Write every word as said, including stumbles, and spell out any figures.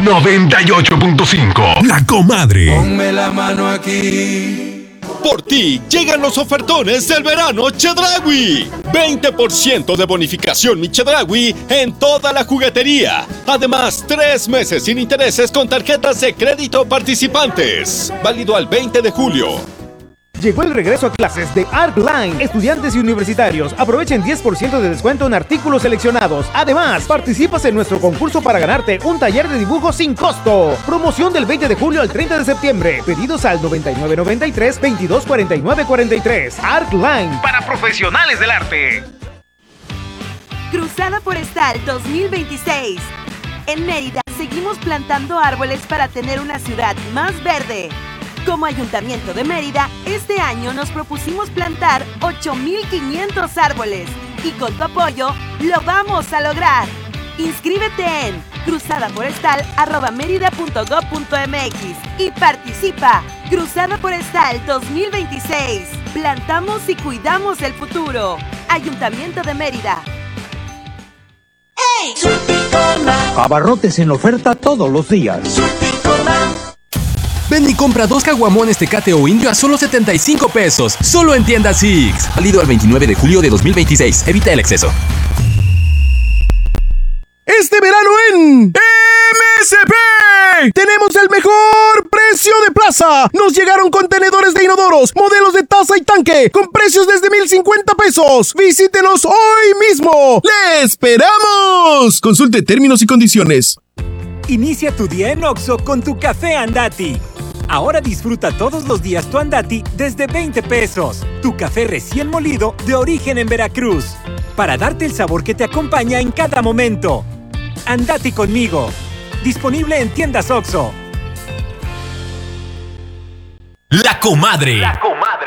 noventa y ocho punto cinco. La Comadre. Ponme la mano aquí. Por ti llegan los ofertones del verano Chedraui. veinte por ciento de bonificación mi Chedraui en toda la juguetería. Además, tres meses sin intereses con tarjetas de crédito participantes. Válido al veinte de julio. Llegó el regreso a clases de Artline. Estudiantes y universitarios aprovechen diez por ciento de descuento en artículos seleccionados. Además, participas en nuestro concurso para ganarte un taller de dibujo sin costo. Promoción del veinte de julio al treinta de septiembre. Pedidos al noventa y nueve noventa y tres, veintidós cuarenta y nueve cuarenta y tres. Artline, para profesionales del arte. Cruzada Forestal dos mil veintiséis. En Mérida seguimos plantando árboles para tener una ciudad más verde. Como Ayuntamiento de Mérida, este año nos propusimos plantar ocho mil quinientos árboles y con tu apoyo lo vamos a lograr. Inscríbete en cruzadaforestal arroba mérida punto gob punto mx y participa. Cruzada Forestal dos mil veintiséis. Plantamos y cuidamos el futuro. Ayuntamiento de Mérida. ¡Hey! Surticola. Abarrotes en oferta todos los días. Surticola. Ven y compra dos caguamones Tecate o Indio a solo setenta y cinco pesos. Solo en tiendas Six. Válido al veintinueve de julio de dos mil veintiséis. Evita el exceso. Este verano en M S P tenemos el mejor precio de plaza. Nos llegaron contenedores de inodoros, modelos de taza y tanque, con precios desde mil cincuenta pesos. Visítenos hoy mismo. ¡Le esperamos! Consulte términos y condiciones. Inicia tu día en Oxxo con tu café Andati. Ahora disfruta todos los días tu Andati desde veinte pesos. Tu café recién molido de origen en Veracruz. Para darte el sabor que te acompaña en cada momento. Andati conmigo. Disponible en tiendas Oxxo. La Comadre. La Comadre.